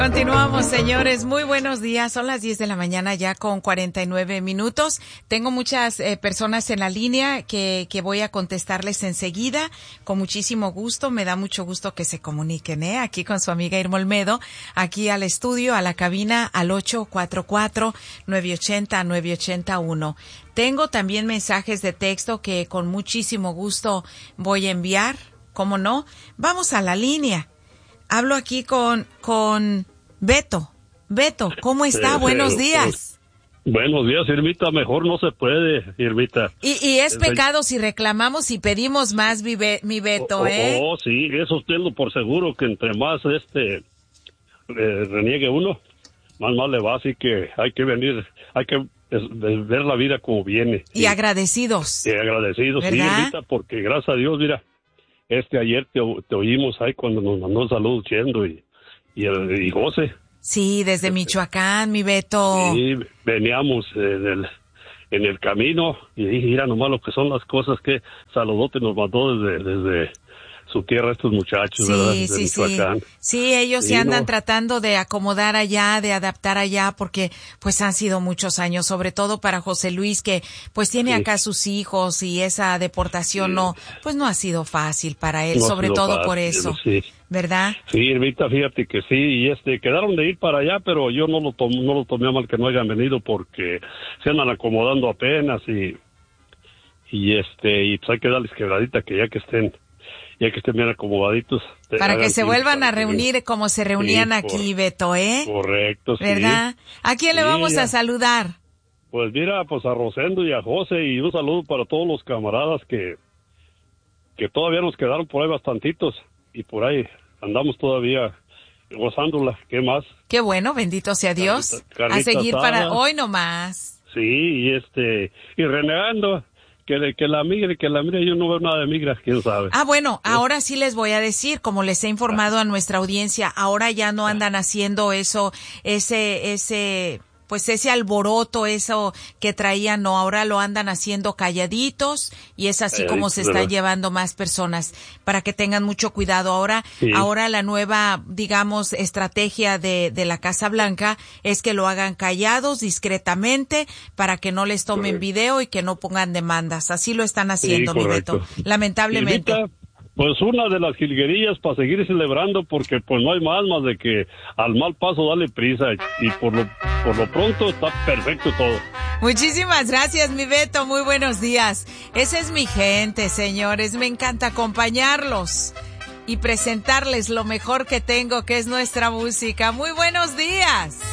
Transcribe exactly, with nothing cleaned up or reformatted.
Continuamos, señores. Muy buenos días. Son las diez de la mañana ya con cuarenta y nueve minutos. Tengo muchas eh, personas en la línea que, que voy a contestarles enseguida. Con muchísimo gusto. Me da mucho gusto que se comuniquen, ¿eh? Aquí con su amiga Irma Olmedo. Aquí al estudio, a la cabina, al ocho cuatro cuatro, nueve ocho cero, nueve ocho cero uno. Tengo también mensajes de texto que con muchísimo gusto voy a enviar. ¿Cómo no? Vamos a la línea. Hablo aquí con, con Beto. Beto, ¿cómo está? Eh, Buenos eh, días. Eh, buenos días, Irmita. Mejor no se puede, Irmita. Y, y es pecado si reclamamos y pedimos más, mi, Be- mi Beto, oh, ¿eh? Oh, oh, sí, eso tengo por seguro que entre más este eh, reniegue uno, más mal le va. Así que hay que venir, hay que es, es, ver la vida como viene. Y, y agradecidos. Y agradecidos, ¿verdad? Sí, Irmita, porque gracias a Dios, mira, este ayer te, te oímos ahí cuando nos mandó saludos Chendo y, y, y José. Sí, desde Michoacán, mi Beto. Sí, veníamos en el, en el camino y dije, mira nomás lo que son las cosas que Saludote nos mandó desde, desde su tierra estos muchachos, sí, ¿verdad? Desde sí, Michoacán. sí. Sí, ellos sí, se andan no. tratando de acomodar allá, de adaptar allá, porque pues han sido muchos años, sobre todo para José Luis, que pues tiene sí. acá sus hijos y esa deportación sí. no, pues no ha sido fácil para él, no sobre todo fácil, por eso. Sí. ¿Verdad? Sí, Irmita, fíjate que sí, y este, quedaron de ir para allá, pero yo no lo tom, no lo tomé a mal que no hayan venido porque se andan acomodando apenas y, y este, y pues hay que darles quebradita que ya que estén, ya que estén bien acomodaditos. Para que se vuelvan a reunir que... como se reunían sí, aquí, por... Beto, ¿eh? Correcto, sí. ¿Verdad? ¿A quién sí, le vamos ya. a saludar? Pues mira, pues a Rosendo y a José, y un saludo para todos los camaradas que, que todavía nos quedaron por ahí bastantitos, y por ahí andamos todavía gozándola. ¿Qué más? Qué bueno, bendito sea Dios. Carnita, carnita a seguir asada. Para hoy nomás. Sí, y este, y renegando que, que la migra, que la migra, yo no veo nada de migras, quién sabe. Ah, bueno, ¿sí? Ahora sí les voy a decir, como les he informado a nuestra audiencia, ahora ya no andan haciendo eso, ese, ese... pues ese alboroto, eso que traían, no, ahora lo andan haciendo calladitos y es así eh, como se están llevando más personas, para que tengan mucho cuidado. Ahora, sí. ahora la nueva, digamos, estrategia de, de la Casa Blanca es que lo hagan callados, discretamente, para que no les tomen correcto. Video y que no pongan demandas. Así lo están haciendo, sí, mi Beto, lamentablemente. Silvita, pues una de las jilguerillas para seguir celebrando, porque pues no hay más más de que al mal paso dale prisa, y por lo, por lo pronto está perfecto todo. Muchísimas gracias, mi Beto, muy buenos días. Esa es mi gente, señores, me encanta acompañarlos y presentarles lo mejor que tengo, que es nuestra música. Muy buenos días.